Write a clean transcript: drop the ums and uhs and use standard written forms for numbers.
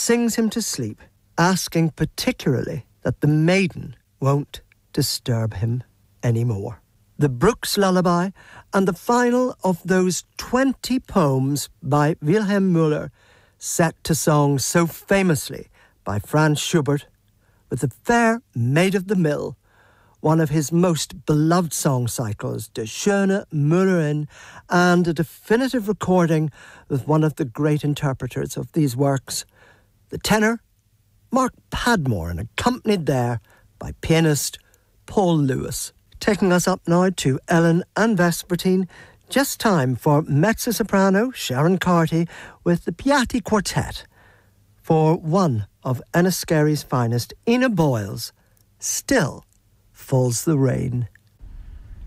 sings him to sleep, asking particularly that the maiden won't disturb him anymore. The Brooks Lullaby, and the final of those 20 poems by Wilhelm Müller, set to song so famously by Franz Schubert, with the Fair Maid of the Mill, one of his most beloved song cycles, De Schöne Müllerin, and a definitive recording with one of the great interpreters of these works, the tenor, Mark Padmore, and accompanied there by pianist Paul Lewis. Taking us up now to Ellen and Vespertine, just time for mezzo-soprano Sharon Carty with the Piatti Quartet for one of Enniskerry's finest, Ina Boyle's Still Falls the Rain.